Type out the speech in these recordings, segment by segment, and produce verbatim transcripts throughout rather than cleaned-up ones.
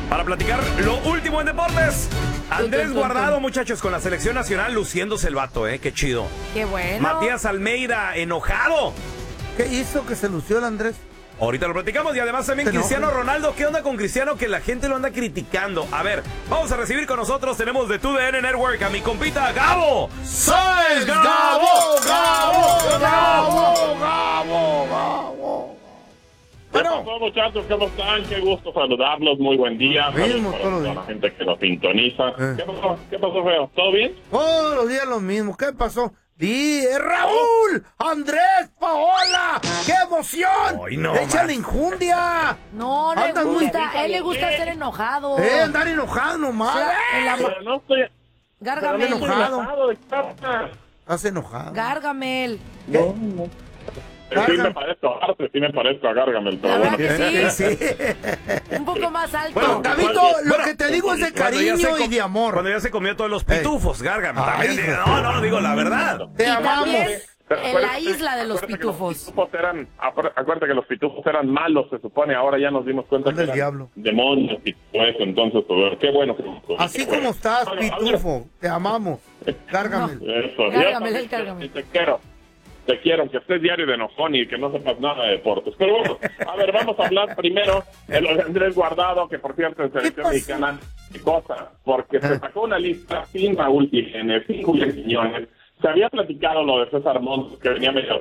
para platicar lo último en deportes. Andrés Guardado, muchachos, con la selección nacional luciéndose el vato, ¿eh? Qué chido. Qué bueno. Matías Almeida, enojado. ¿Qué hizo que se lució el Andrés? Ahorita lo platicamos y además también Cristiano Ronaldo. ¿Qué onda con Cristiano? Que la gente lo anda criticando. A ver, vamos a recibir con nosotros, tenemos de T U D N Network a mi compita Gabo Sáenz. ¡Gabo! ¡Gabo! ¡Gabo! ¡Gabo! ¡Gabo! Bueno, hola muchachos, ¿cómo están? Qué gusto saludarlos, muy buen día. Mismo, para todos toda los la gente que nos sintoniza. Eh. ¿Qué pasó? ¿Qué pasó, feo? ¿Todo bien? Todos los días lo mismo. ¿Qué pasó? ¡Di! ¡Es Raúl! ¡Andrés! ¡Paola! ¡Qué emoción! Ay, no, ¡Échale más. injundia! No le Andas muy- gusta, a él le gusta ser enojado. ¡Eh, andar enojado nomás! O sea, el amor- Pero no estoy... Gárgamel. pero no estoy enojado. enojado, está- Estás enojado. Gárgamel. No, no. Sí me parezco a Arte, sí me parezco a Gargamel, pero La bueno. verdad que sí. Sí. Un poco más alto. Bueno, Gabito, lo Bueno, que te digo es de Cuando ya cariño se y com- de amor. Cuando ya se comió todos los pitufos, Gárgame. Ay, También, hijo. no, no, no, digo la verdad. Te y amamos. también Pero en la acuérdate- isla de los acuérdate que pitufos. Los pitufos eran, acuérdate acuérdate que los pitufos eran malos, se supone. Ahora ya nos dimos cuenta Anda que el eran diablo. demonios y todo eso. Entonces, pues, qué bueno. que- Así qué como bueno. estás, Bueno, pitufo. Te amamos. Gárgamel. Eso, yo Gárgamel, también el Gárgamel. Te quiero. Te quiero, aunque estés diario de enojón y que no sepas nada de deportes. Pero bueno, a ver, vamos a hablar primero de lo de Andrés Guardado, que por cierto en selección pasó? mexicana, qué cosa, porque se Ah. sacó una lista sin Raúl Jiménez, sin Julián Quiñones. Se había platicado lo de César Montes, que venía medio...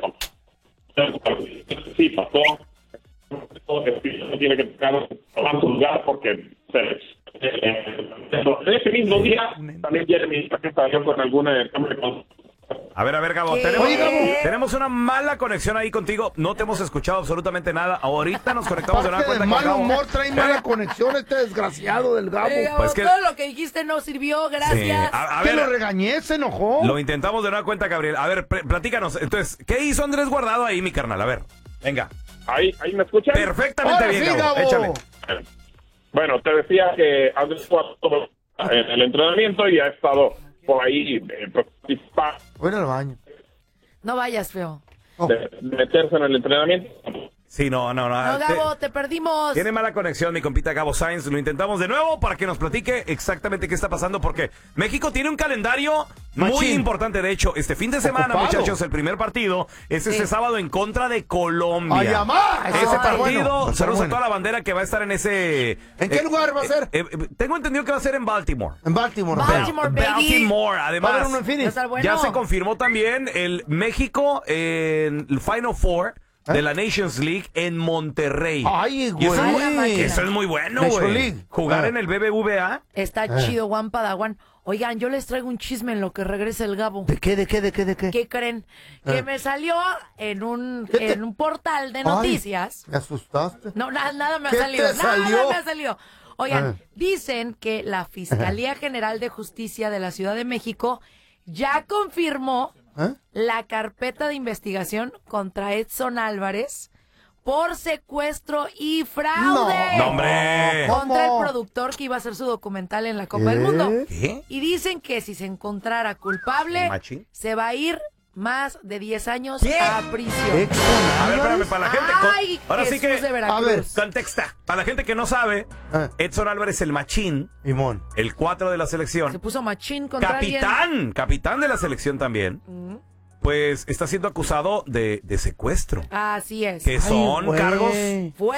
Sí, pasó. Tiene que tocar tomar su lugar porque se, en ese mismo día también Jeremy que salió con alguna cambio de... A ver, a ver, Gabo, ¿Qué? tenemos, Oye, Gabo. tenemos una mala conexión ahí contigo. No te hemos escuchado absolutamente nada. Ahorita nos conectamos de nueva Aparte de cuenta mal con Gabo. humor, trae mala conexión este desgraciado del Gabo. Eh, Gabo, Pues que- todo lo que dijiste no sirvió, Sí. gracias. A, a Que lo ver, regañé, se enojó. lo intentamos de nueva cuenta, Gabriel. A ver, pre- platícanos. Entonces, ¿qué hizo Andrés Guardado ahí, mi carnal? A ver, venga. Ahí, ahí me escuchan. Perfectamente Ahora bien, sí, Gabo. Gabo. Échale. Bueno, te decía que Andrés Guardado en el entrenamiento y ha estado por ahí eh, participando, Voy al baño. No vayas, feo. Oh. de, de meterse en el entrenamiento. Sí, no, no, no. No, te- Gabo, te perdimos. Tiene mala conexión mi compita Gabo Sáenz. Lo intentamos de nuevo para que nos platique exactamente qué está pasando, porque México tiene un calendario muy Machín. importante. De hecho, este fin de semana, Ocupado. muchachos, el primer partido es este Sí. sábado en contra de Colombia. ¡Ay, amá! Ese Eso va a estar partido, bueno, va a estar saludos a bueno. toda la bandera que va a estar en ese... ¿En qué lugar va a ser? eh, eh, tengo entendido que va a ser en Baltimore. En Baltimore. Baltimore, baby. Baltimore, Va a además. haber uno en Va a Phoenix. estar bueno. Ya se confirmó también el México en el Final Four de ¿Eh? la Nations League en Monterrey. Ay, Y eso, es Ay, la muy, máquina. eso es muy bueno, National güey. League. Jugar Ah. en el B B V A. Está Eh. chido, Juan Padawan. Oigan, yo les traigo un chisme en lo que regresa el Gabo. ¿De qué, de qué, de qué, de qué? ¿Qué creen? Que Eh. me salió en un, ¿Qué te- en un portal de Ay, noticias. ¿Me asustaste? No, nada, nada me ha ¿Qué salido. te Nada salió? me ha salido. Oigan, Ah. dicen que la Fiscalía General de Justicia de la Ciudad de México ya confirmó ¿Eh? la carpeta de investigación contra Edson Álvarez por secuestro y fraude. No, hombre. Contra ¿Cómo? el productor que iba a hacer su documental en la Copa del Mundo. ¿Qué? Y dicen que si se encontrara culpable, Machín. se va a ir más de diez años ¿Qué? a prisión. ¿Exxon A ver, espérame, Álvarez? para la gente. con- Ay, ahora sí Jesús que. de Veracruz. A ver. Contexta. Para la gente que no sabe, Ah. Edson Álvarez, el machín, Simón. el cuatro de la Se selección, puso machín contra alguien. capitán, capitán de la selección también, Mm. pues está siendo acusado de, de secuestro. Así es. Que son güey. cargos Fue